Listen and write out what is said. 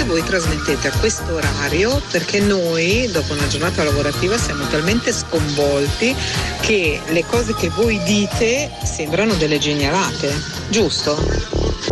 solamente voi trasmettete a questo orario, perché noi dopo una giornata lavorativa siamo talmente sconvolti che le cose che voi dite sembrano delle genialate, giusto?